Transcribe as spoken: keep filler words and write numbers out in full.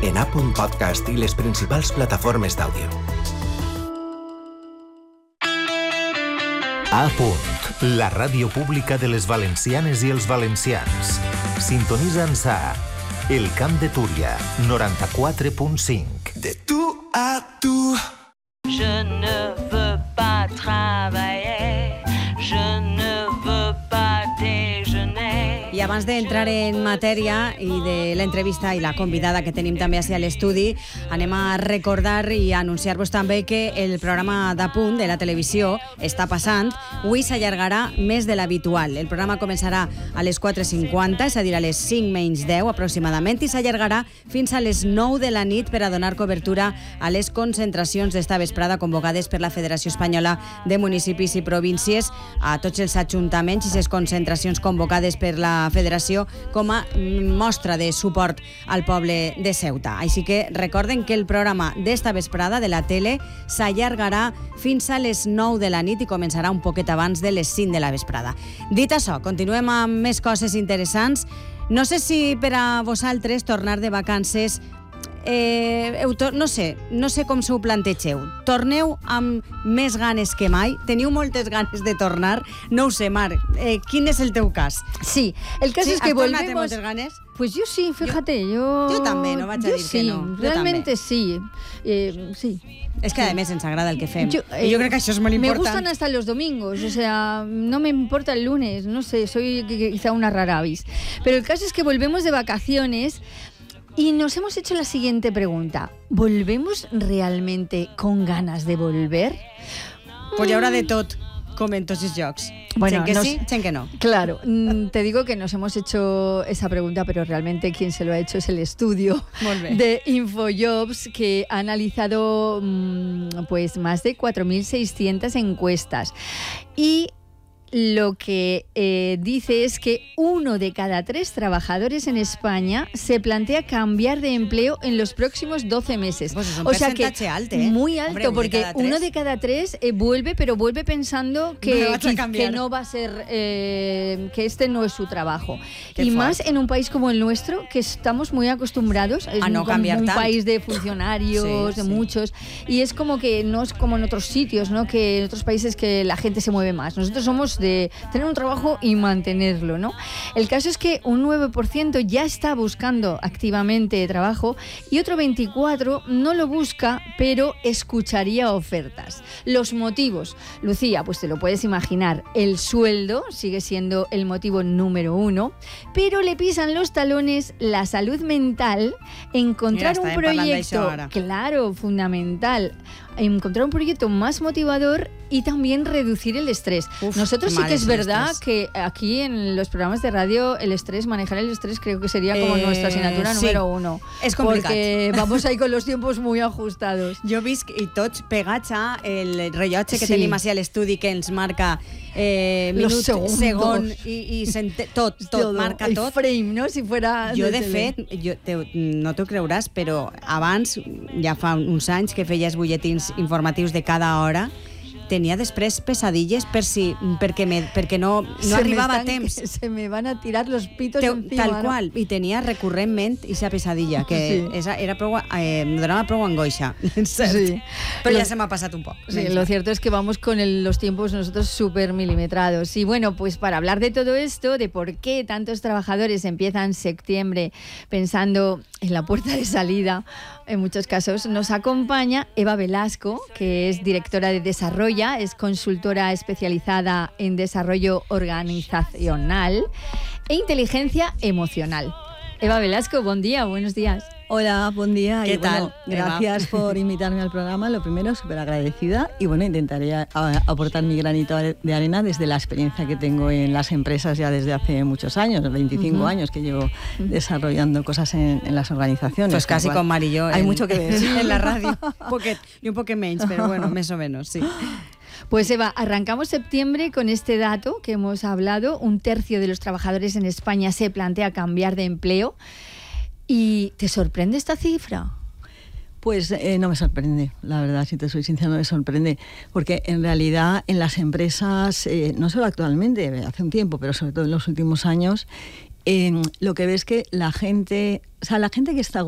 en Apple Podcast i les principals plataformes d'àudio. A Punt, la ràdio pública de les valencianes i els valencians. Sintonitza'ns a El Camp de Túria, noranta-quatre punt cinc. De tu a tu. Je ne veux pas travailler, je ne veux pas déjeuner. I abans d'entrar en matèria i de l'entrevista i la convidada que tenim també a l'estudi, anem a recordar i a anunciar-vos també que el programa d'Apunt de la televisió està passant. Avui s'allargarà més de l'habitual. El programa començarà a les quatre cinquanta, és a dir, a les cinc menys deu aproximadament, i s'allargarà fins a les nou de la nit per a donar cobertura a les concentracions d'esta vesprada convocades per la Federació Espanyola de Municipis i Províncies, a tots els ajuntaments i les concentracions convocades per la Federació com a mostra de suport al poble de Ceuta. Així que recorden que el programa d'esta vesprada de la tele s'allargarà fins a les nou de la nit i començarà un poquet abans de les cinc de la vesprada. Dit això, continuem amb més coses interessants. No sé si per a vosaltres tornar de vacances Eh, heu to- no sé, no sé com s'ho plantegeu. Torneu amb més ganes que mai? Teniu moltes ganes de tornar? No ho sé, Mar, eh, quin és el teu cas? Sí, el caso Sí, es que ¿has tornado volvemos... moltes ganes? Pues yo sí, fíjate, yo... yo también, no vas a yo decir que sí, no, yo realmente también. sí, eh, sí. És que a més ens agrada el que fem. Yo, I jo crec que això és molt me important. gustan hasta los domingos, o sea, no me importa el lunes, no sé, soy quizá una rara avis. Pero el caso es que volvemos de vacaciones y nos hemos hecho la siguiente pregunta. ¿Volvemos realmente con ganas de volver? Pues hi haurà de tot, com en tots els jocs. Bueno, gent que nos- sí, gent que no. Claro, mm, te digo que nos hemos hecho esa pregunta, pero realmente quien se lo ha hecho es el estudio Molt bé. de Infojobs, que ha analizado mm, pues más de cuatro mil seiscientas encuestas. Y lo que eh, dice es que uno de cada tres trabajadores en España se plantea cambiar de empleo en los próximos doce meses. Pues es un o sea que porcentaje alto, ¿eh? muy alto, Hombre, uno de porque cada tres. uno de cada tres eh, vuelve, pero vuelve pensando Me que, vas a que, cambiar. que no va a ser, eh, que este no es su trabajo. Qué y fort. más en un país como el nuestro, que estamos muy acostumbrados, es A no un, como cambiar un tant. país de funcionarios, Sí, de sí. muchos, y es como que no es como en otros sitios, ¿no? Que en otros países que la gente se mueve más. Nosotros somos de tener un trabajo y mantenerlo, ¿no? El caso es que un nueve por ciento ya está buscando activamente trabajo y otro veinticuatro por ciento no lo busca, pero escucharía ofertas. Los motivos, Lucía, pues te lo puedes imaginar, el sueldo sigue siendo el motivo número uno, pero le pisan los talones la salud mental, encontrar Mira, un estàvem parlant proyecto, d'això ara. claro, fundamental, encontrar un proyecto más motivador y también reducir el estrés. Uf, Nosotros qué sí mal que es es el verdad estrés. que aquí en los programas de radio el estrés, manejar el estrés creo que sería como Eh, nuestra asignatura sí. número uno. És complicat. Porque vamos ahí con los tiempos muy ajustados. Jo visc i tots pegats a el rellotge que Sí. tenim així a l'estudi que ens marca eh, Los minut, segundos. segon i, i sente, tot, tot, Todo, marca el tot. frame, ¿no? Si fuera Jo, de tele. fet, jo, te, no t'ho creuràs, però abans, ja fa uns anys que feia els butlletins informatius de cada hora, tenia després pesadilles per si, perquè, me, perquè no, no Se me arribava a están- temps. Se me van a tirar los pitos Te, encima, tal ¿no? qual, i tenia recurrentment aquesta pesadilla, que Sí. esa, era prou, eh, em donava prou angoixa, cert. Sí. Però Lo- ja se m'ha passat un poc. Sí, lo cierto es que vamos con el- los tiempos nosotros súper milimetrados. Y bueno, pues para hablar de todo esto, de por qué tantos trabajadores empiezan septiembre pensando en la puerta de salida, en muchos casos, nos acompaña Eva Velasco, que es directora de Desarrolla, es consultora especializada en desarrollo organizacional e inteligencia emocional. Eva Velasco, buen día, buenos días. Hola, buen día. ¿Qué y bueno, tal, Eva? gracias por invitarme al programa. Lo primero, súper agradecida. Y bueno, intentaré a- a- aportar mi granito de arena desde la experiencia que tengo en las empresas ya desde hace muchos años, veinticinco Ujú. años que llevo desarrollando cosas en, en las organizaciones. Pues casi Igual, con Mari y yo hay en, mucho que ver. en la radio. Un poquet, y un poquet menys, pero bueno, más o menos, sí. Pues Eva, arrancamos septiembre con este dato que hemos hablado. Un tercio de los trabajadores en España se plantea cambiar de empleo. ¿Y te sorprende esta cifra? Pues eh, no me sorprende, la verdad, si te soy sincera, no me sorprende, porque en realidad en las empresas, eh, no solo actualmente, hace un tiempo, pero sobre todo en los últimos años, eh, lo que ves que la gente, o sea, la gente que está